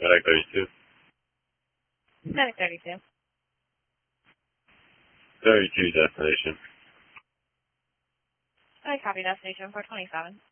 Medic 32. Medic 32. 32 destination. I copy destination 427.